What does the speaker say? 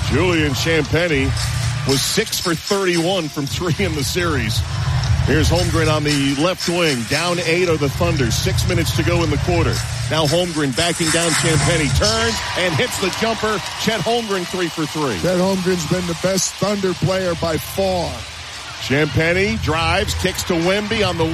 Julian Champagnie was 6 for 31 from 3 in the series. Here's Holmgren on the left wing. Down 8 are the Thunder. 6 minutes to go in the quarter. Now Holmgren backing down Champagnie. Turns and hits the jumper. Chet Holmgren 3 for 3. Chet Holmgren's been the best Thunder player by far. Champagnie drives, kicks to Wemby on the